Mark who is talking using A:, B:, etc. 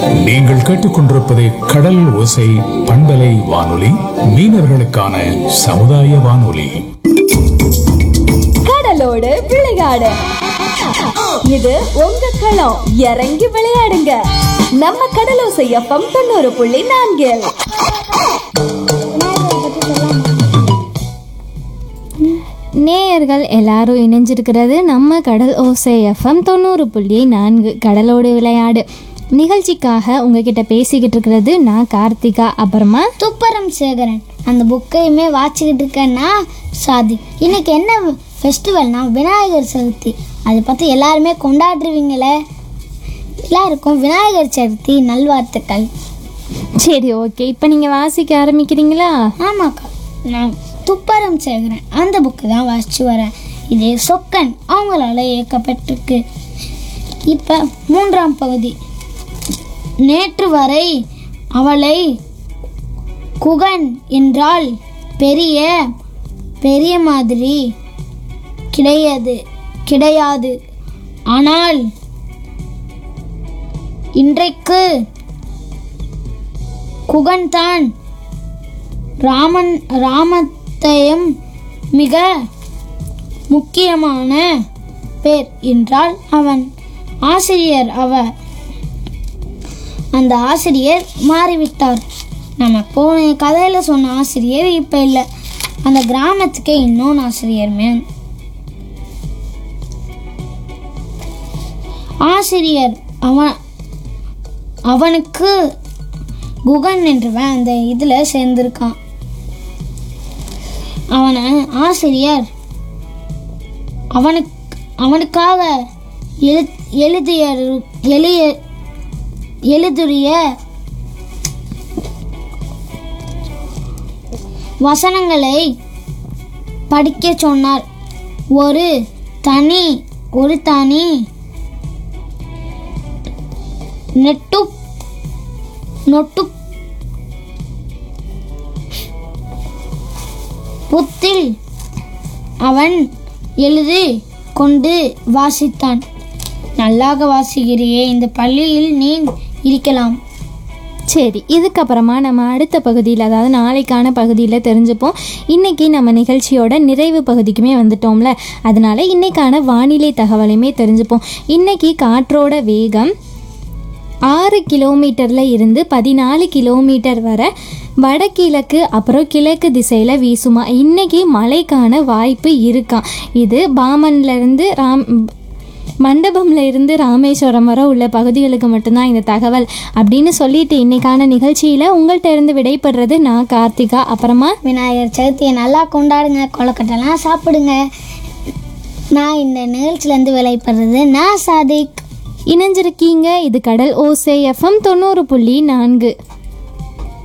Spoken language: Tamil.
A: நீங்கள் கேட்டுக்கொண்டிருப்பது கடல் ஓசை பண்பலை வானொலி, மீனவர்களுக்கான சமுதாய வானொலி.
B: கடலோடு விளையாடு, இது உங்க களம். இறங்கி விளையாடுங்க. நம்ம கடலோசை எஃப்எம் 90.4.
C: நேயர்கள் எல்லாரும் இணைஞ்சிருக்கிறது நம்ம கடல் ஓசை எஃப்எம் 90.4 கடலோடு விளையாடு நிகழ்ச்சிக்காக உங்ககிட்ட பேசிக்கிட்டு இருக்கிறது நான் கார்த்திகா, அப்புறமா
D: துப்பரம் சேகரன். அந்த புக்கையுமே வாசிக்கிட்டு இருக்கேன்னா சாதி. இன்னைக்கு என்ன ஃபெஸ்டிவல்னா விநாயகர் சதுர்த்தி. அதை பற்றி எல்லாருமே கொண்டாடுறீங்களே. எல்லாருக்கும் விநாயகர் சதுர்த்தி நல்வாழ்த்துக்கள்.
C: சரி, ஓகே. இப்போ நீங்கள் வாசிக்க ஆரம்பிக்கிறீங்களா?
D: ஆமாக்கா, நான் துப்பரம் சேகரன் அந்த புக்கு தான் வாசித்து வரேன். இது சொக்கன் அவங்களால இயக்கப்பட்டிருக்கு. இப்போ 3ஆம் பகுதி. நேற்று வரை அவளை குகன் என்றால் பெரிய பெரிய மாதிரி கிடையாது. ஆனால் இன்றைக்கு குகன்தான் ராமத்தையும் மிக முக்கியமான பேர் என்றால் அவன் ஆசிரியர். அந்த ஆசிரியர் மாறிவிட்டார். நம்ம போன கதையில் சொன்ன ஆசிரியர் இப்போ இல்லை. அந்த கிராமத்துக்கே இன்னொன்று ஆசிரியர் ஆசிரியர் அவனுக்கு குகன் என்றவன் அந்த இதில் சேர்ந்திருக்கான். அவனை ஆசிரியர் அவனுக்காக எழுதுரிய வசனங்களை படிக்க சொன்னார். ஒரு தனி நொட்டு புத்தில் அவன் எழுதி கொண்டு வாசித்தான். நல்லாக வாசிக்கிறியே, இந்த பள்ளியில் நீ இருக்கலாம்.
C: சரி, இதுக்கப்புறமா நம்ம அடுத்த பகுதியில், அதாவது நாளைக்கான பகுதியில் தெரிஞ்சுப்போம். இன்றைக்கி நம்ம நிகழ்ச்சியோட நிறைவு பகுதிக்குமே வந்துட்டோம்ல, அதனால் இன்றைக்கான வானிலை தகவலையுமே தெரிஞ்சுப்போம். இன்றைக்கி காற்றோட வேகம் 6 கிலோமீட்டரில் இருந்து 14 கிலோமீட்டர் வரை வடகிழக்கு அப்புறம் கிழக்கு திசையில் வீசுமா. இன்றைக்கி மழைக்கான வாய்ப்பு இருக்கான். இது பாமன்லேருந்து மண்டபம்ல இருந்து ராமேஸ்வரம் வரை உள்ள பகுதிகளுக்கு மட்டும்தான் இந்த தகவல் அப்படின்னு சொல்லிட்டு இன்னைக்கான நிகழ்ச்சியில் உங்கள்கிட்ட இருந்து விடைபெறுறது நான் கார்த்திகா. அப்புறமா
D: விநாயகர் சதுர்த்தியை நல்லா கொண்டாடுங்க, கொலக்கட்டெல்லாம் சாப்பிடுங்க. நான் இந்த நிகழ்ச்சியிலேருந்து விடைபெறுறது நான் சாதிக்.
C: இணைஞ்சிருக்கீங்க. இது கடல் ஓசை எஃப்எம் 90.4.